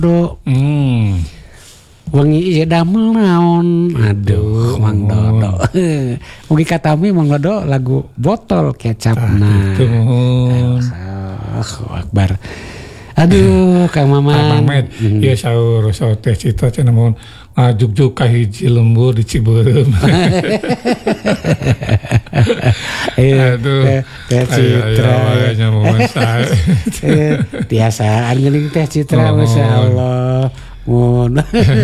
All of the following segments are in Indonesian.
Do. Wengi ieu damel naon? Aduh, Mang Dodo. Mugi katami Mang Dodo lagu botol kecap nah. Allahu Akbar. Aduh, Kang Maman. Kang Mamet, ieu saur teh Citra cenah mohon ngajuk-juk ka hiji lembur di Ciberem. Aduh, teh Citra. Aya mohon sae. Biasaan geuning teh Citra masyaallah. Mun.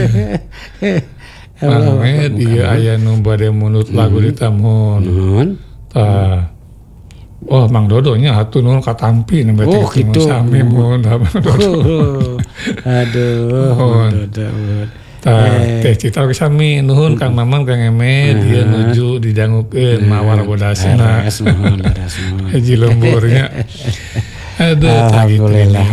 Mamet ieu aya nu bade munut lagu di tamun. Nun. Oh, Mang Dodo nya atuh nuhun katampi nembe Oh, kitu. Sami mun Mang Dodo. Aduh, Dodo. Teh Citra ge sami nuhun Kang Mamang Kang Emet ieu nuju didangukeun mawar bodasna. Hiji lemburnya. Aduh, alhamdulillah.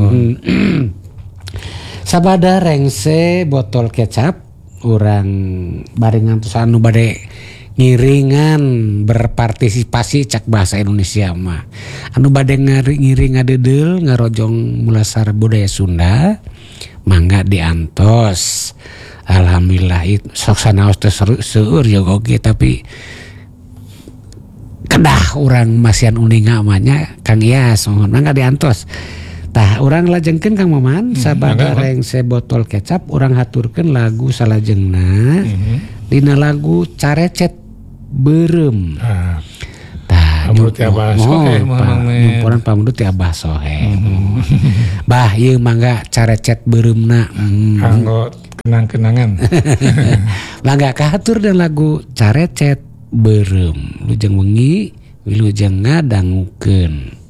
Sabada rengse botol kecap urang barengan terus anu bade ngiringan berpartisipasi cak bahasa Indonesia mah anu bade ngiring ngadeudel ngarojong mulasar budaya Sunda mangga diantos. Alhamdulillah itu sok sanaos teh seueur juga oge tapi kedah urang masian uninga amanya Kang Iyas mohon mangga diantos. Tah urang lajengkeun Kang Maman sabada rengse botol kecap urang haturkeun lagu salajengna dina lagu Carecet Beureum. Tah Pamudut Abah Sohe nyumpuran pamudut Abah Sohe. Bah ieu mangga Carecet Beureumna kanggo kenang-kenangan. Mangga kahatur dan lagu Carecet Beureum lujeng wengi wilujeng ngadangukeun.